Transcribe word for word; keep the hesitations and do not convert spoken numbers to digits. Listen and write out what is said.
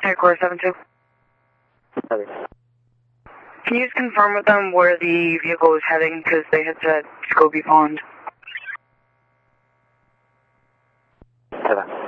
Headquarters seven two. Okay. Can you just confirm with them where the vehicle is heading? Because they had said Scobie Pond. Seven.